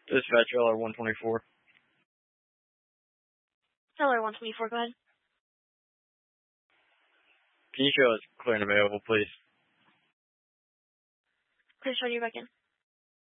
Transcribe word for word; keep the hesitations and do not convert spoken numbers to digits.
Dispatch L R one twenty-four. L R one twenty-four, go ahead. Can you show us clear and available, please? Please show you back in.